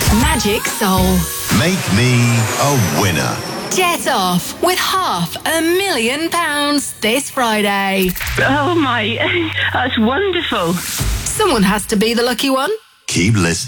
Magic Soul. Make me a winner. Jet off with £500,000 this Friday. Oh my, that's wonderful. Someone has to be the lucky one. Keep listening.